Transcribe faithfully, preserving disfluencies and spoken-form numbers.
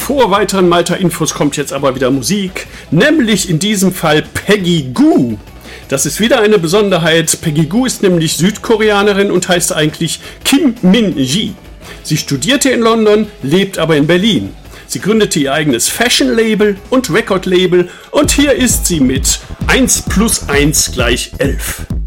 Vor weiteren Malta-Infos kommt jetzt aber wieder Musik, nämlich in diesem Fall Peggy Gou. Das ist wieder eine Besonderheit. Peggy Gou ist nämlich Südkoreanerin und heißt eigentlich Kim Min-ji. Sie studierte in London, lebt aber in Berlin. Sie gründete ihr eigenes Fashion-Label und Record-Label und hier ist sie mit eins plus eins gleich elf.